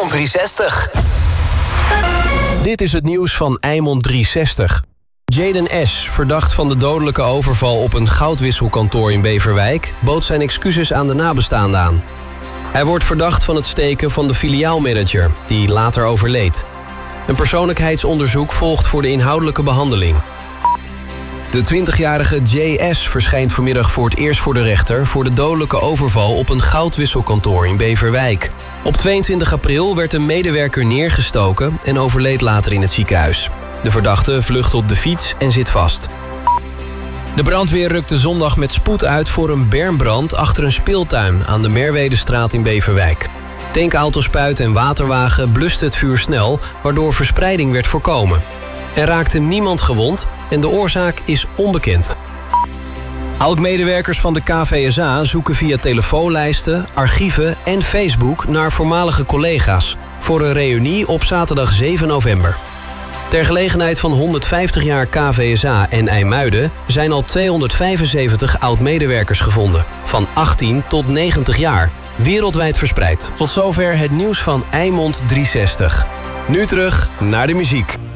Eimond 360. Dit is het nieuws van Eimond 360. Jaden S., verdacht van de dodelijke overval op een goudwisselkantoor in Beverwijk, bood zijn excuses aan de nabestaanden aan. Hij wordt verdacht van het steken van de filiaalmanager, die later overleed. Een persoonlijkheidsonderzoek volgt voor de inhoudelijke behandeling. De 20-jarige J.S. verschijnt vanmiddag voor het eerst voor de rechter voor de dodelijke overval op een goudwisselkantoor in Beverwijk. Op 22 april werd een medewerker neergestoken en overleed later in het ziekenhuis. De verdachte vlucht op de fiets en zit vast. De brandweer rukte zondag met spoed uit voor een bermbrand achter een speeltuin aan de Merwedestraat in Beverwijk. Tankauto-spuit en waterwagen blusten het vuur snel, waardoor verspreiding werd voorkomen. Er raakte niemand gewond en de oorzaak is onbekend. Oud-medewerkers van de KVSA zoeken via telefoonlijsten, archieven en Facebook naar voormalige collega's voor een reunie op zaterdag 7 november. Ter gelegenheid van 150 jaar KVSA en IJmuiden zijn al 275 oud-medewerkers gevonden, van 18 tot 90 jaar, wereldwijd verspreid. Tot zover het nieuws van Eimond 360. Nu terug naar de muziek.